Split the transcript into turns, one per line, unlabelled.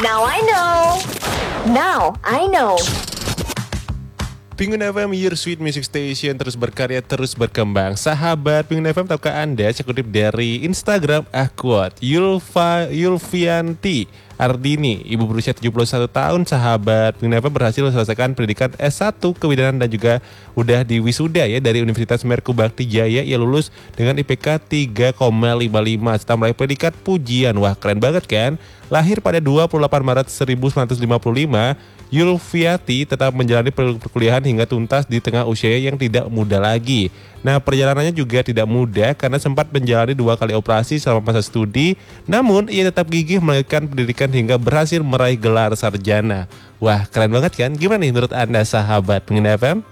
Now I know. Now I know.
Penguin FM, your sweet music station, terus berkarya, terus berkembang. Sahabat Penguin FM, tahukah Anda, saya kutip dari Instagram, quote, Yulfianti Ardini, ibu berusia 71 tahun, sahabat Penguin FM, berhasil selesaikan pendidikan S1 kebidanan dan juga udah di wisuda ya dari Universitas Merku Bakti Jaya. Ia lulus dengan IPK 3,55 setelah meraih predikat pujian. Wah, keren banget kan? Lahir pada 28 Maret 1955, Yulfiati tetap menjalani perkuliahan hingga tuntas di tengah usia yang tidak muda lagi. Nah, perjalanannya juga tidak mudah karena sempat menjalani 2 kali operasi selama masa studi. Namun, ia tetap gigih melanjutkan pendidikan hingga berhasil meraih gelar sarjana. Wah, keren banget kan? Gimana nih menurut Anda, sahabat Pengen FM?